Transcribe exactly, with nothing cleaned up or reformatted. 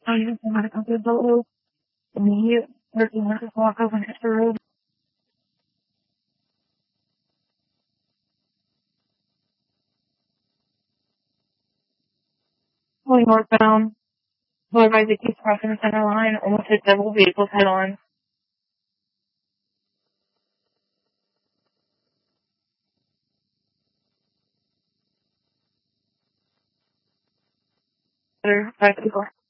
I'm using how to come to the boat loop. Me, working with this walk over and hit the road. Going northbound. Boy by the keeps crossing the center line, almost hit several vehicles head on. Other five people.